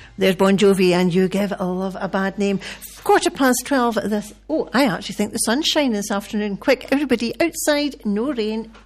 There's Bon Jovi and You Give Love a Bad Name. 12:15 this... Oh, I actually think the sun's shining this afternoon. Quick, everybody outside, no rain,